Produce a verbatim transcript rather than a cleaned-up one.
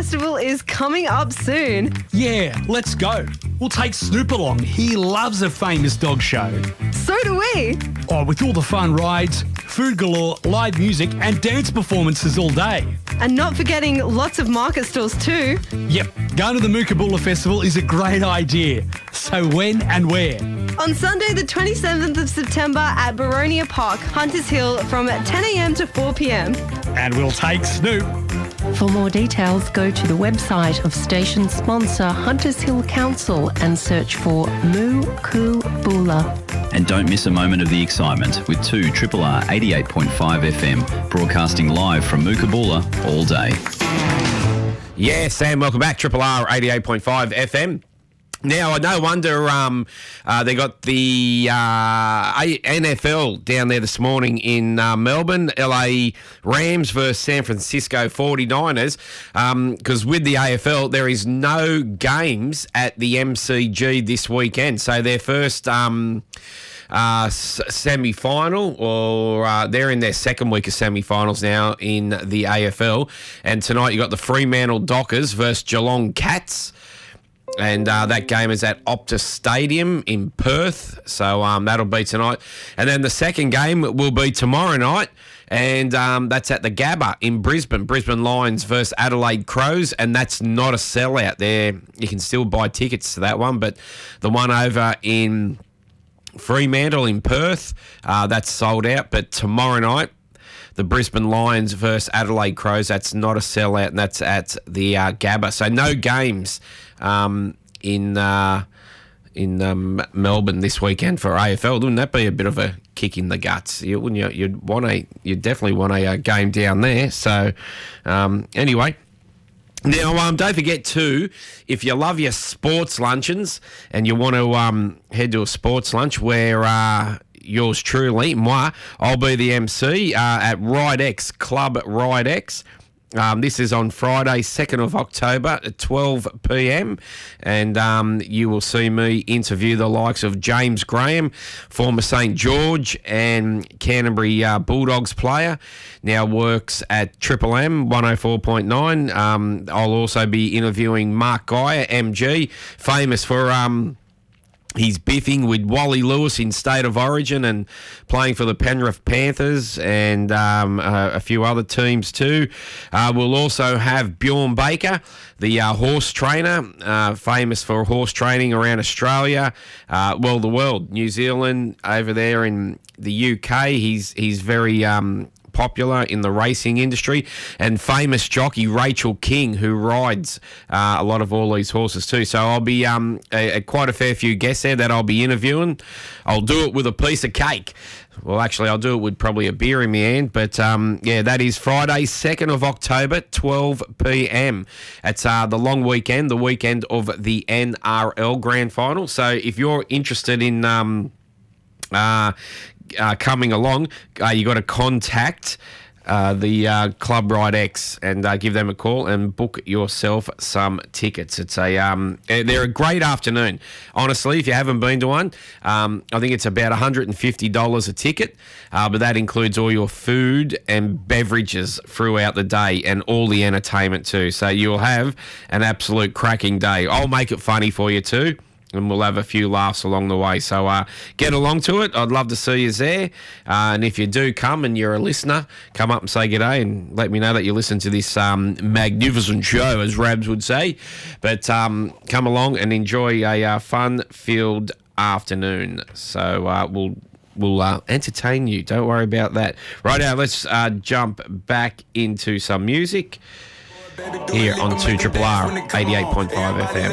Festival is coming up soon. Yeah, let's go. We'll take Snoop along. He loves a famous dog show. So do we. Oh, with all the fun rides, food galore, live music and dance performances all day. And not forgetting lots of market stalls too. Yep, going to the Mookabulla Festival is a great idea. So when and where? On Sunday the twenty-seventh of September at Baronia Park, Hunters Hill from ten a.m. to four p.m. And we'll take Snoop. For more details, go to the website of station sponsor Hunters Hill Council and search for Mookabulla. And don't miss a moment of the excitement with two Triple R eighty-eight point five F M broadcasting live from Mookabulla all day. Yes, and welcome back, Triple R eighty-eight point five F M. Now, no wonder um, uh, they got the uh, N F L down there this morning in uh, Melbourne, L A Rams versus San Francisco forty-niners, because um, with the A F L, there is no games at the M C G this weekend. So their first um, uh, semi-final, or uh, they're in their second week of semi-finals now in the A F L. And tonight you got the Fremantle Dockers versus Geelong Cats. And uh, that game is at Optus Stadium in Perth. So um, that'll be tonight. And then the second game will be tomorrow night. And um, that's at the Gabba in Brisbane. Brisbane Lions versus Adelaide Crows. And that's not a sellout there. You can still buy tickets to that one. But the one over in Fremantle in Perth, uh, that's sold out. But tomorrow night, the Brisbane Lions versus Adelaide Crows, that's not a sellout, and that's at the uh, Gabba. So no games um, in uh, in um, Melbourne this weekend for A F L. Wouldn't that be a bit of a kick in the guts? You wouldn't you? You'd want a, you definitely want a, a game down there. So um, anyway. Now, um, don't forget too, if you love your sports luncheons and you want to um, head to a sports lunch where uh, yours truly, moi, I'll be the M C uh, at Ridex, Club Ridex. Um, this is on Friday, second of October at twelve p.m. And um, you will see me interview the likes of James Graham, former Saint George and Canterbury uh, Bulldogs player, now works at Triple M one oh four point nine. Um, I'll also be interviewing Mark Geyer, M G, famous for... Um, He's biffing with Wally Lewis in State of Origin and playing for the Penrith Panthers and um, uh, a few other teams too. Uh, we'll also have Bjorn Baker, the uh, horse trainer, uh, famous for horse training around Australia, uh, well, the world, New Zealand, over there in the U K. He's he's very... Um, popular in the racing industry, and famous jockey Rachel King, who rides uh, a lot of all these horses too. So I'll be um, a, a quite a fair few guests there that I'll be interviewing. I'll do it with a piece of cake. Well, actually, I'll do it with probably a beer in my hand. But, um, yeah, that is Friday, second of October, twelve p.m. It's uh, the long weekend, the weekend of the N R L Grand Final. So if you're interested in... Um, uh, Uh, coming along, uh, you got to contact uh, the uh, Club Ride X and uh, give them a call and book yourself some tickets. It's a um, they're a great afternoon. Honestly, if you haven't been to one, um, I think it's about one hundred fifty dollars a ticket, uh, but that includes all your food and beverages throughout the day and all the entertainment too. So you'll have an absolute cracking day. I'll make it funny for you too, and we'll have a few laughs along the way. So uh, get along to it. I'd love to see you there. Uh, and if you do come and you're a listener, come up and say g'day and let me know that you listen to this um, magnificent show, as Rabs would say. But um, come along and enjoy a uh, fun-filled afternoon. So uh, we'll... We'll uh, entertain you. Don't worry about that. Right now, let's uh, jump back into some music here on two R R R eighty-eight point five F M.